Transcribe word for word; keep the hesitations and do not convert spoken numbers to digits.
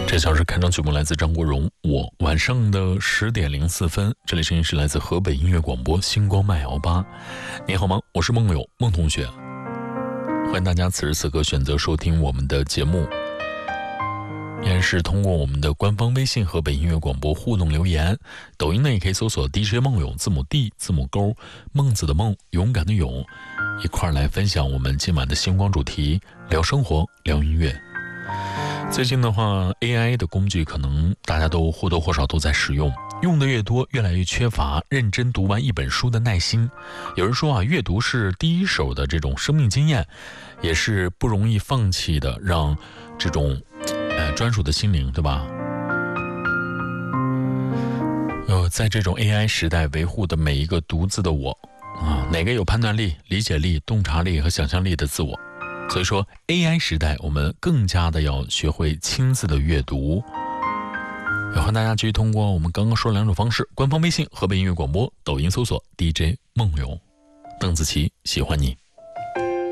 这小时开场曲目来自张国荣，我晚上的十点零四分，这里声音是来自河北音乐广播星光麦摇吧。你好吗？我是梦友梦同学，欢迎大家此时此刻选择收听我们的节目，依然是通过我们的官方微信河北音乐广播互动留言，抖音呢也可以搜索 D J 梦勇，字母 D 字母勾，孟子的孟，勇敢的勇，一块来分享我们今晚的星光主题，聊生活聊音乐。最近的话 A I 的工具可能大家都或多或少都在使用，用的越多越来越缺乏认真读完一本书的耐心。有人说啊，阅读是第一手的这种生命经验，也是不容易放弃的，让这种呃专属的心灵，对吧？呃，在这种 A I 时代维护的每一个独自的我啊，哪个有判断力、理解力、洞察力和想象力的自我？所以说 A I 时代我们更加的要学会亲自的阅读。也欢迎大家继续通过我们刚刚说的两种方式，官方微信河北音乐广播，抖音搜索 D J 梦勇，邓紫棋喜欢你。